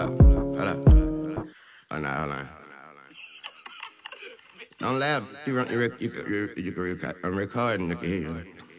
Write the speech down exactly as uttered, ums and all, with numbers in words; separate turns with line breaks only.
up, hold up. Hold on, hold on. Don't laugh. You, run, you, rec- you, you, you can record. I'm recording. You can hear you.